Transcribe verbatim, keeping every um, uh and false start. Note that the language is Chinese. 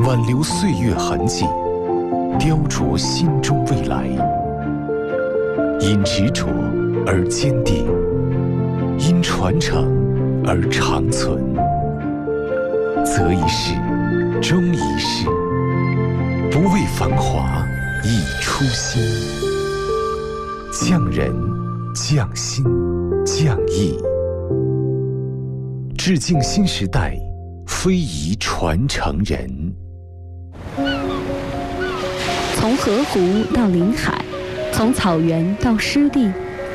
挽留岁月痕迹，雕琢心中未来。因执着而坚定，因传承而长存。择一事，终一事，不为繁华，以初心。匠人，匠心，匠艺，致敬新时代非遗传承人。 从河湖到临海，从草原到湿地，